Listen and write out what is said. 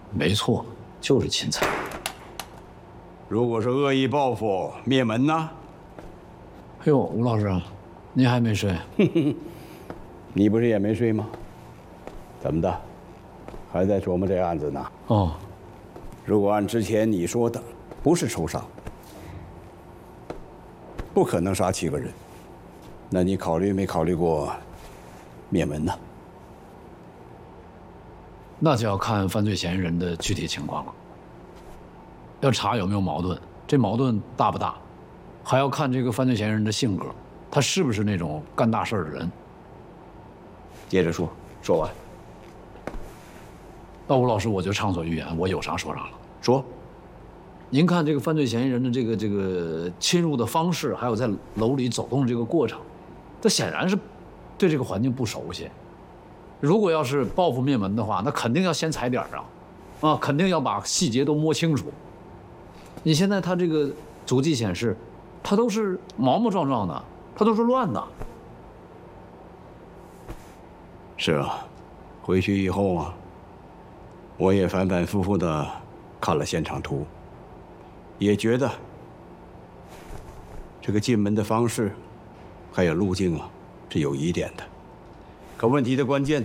没错，就是钦差。 如果是恶意报复灭门呢？ 哎呦，吴老师，您还没睡？ 你不是也没睡吗？怎么的，还在琢磨这案子呢？ 哦， 如果按之前你说的，不是仇杀，不可能杀7个人，那你考虑没考虑过灭门呢？ 那就要看犯罪嫌疑人的具体情况了。要查有没有矛盾，这矛盾大不大，还要看这个犯罪嫌疑人的性格，他是不是那种干大事的人。 接着说，说完。 那吴老师，我就畅所欲言，我有啥说啥了。 说， 您看这个犯罪嫌疑人的这个侵入的方式，还有在楼里走动的这个过程，他显然是对这个环境不熟悉。如果要是报复灭门的话，那肯定要先踩点啊，肯定要把细节都摸清楚。你现在他这个足迹显示，他都是毛毛壮壮的，他都是乱的。 是啊，回去以后啊，我也反反复复的看了现场图，也觉得这个进门的方式还有路径啊是有疑点的。可问题的关键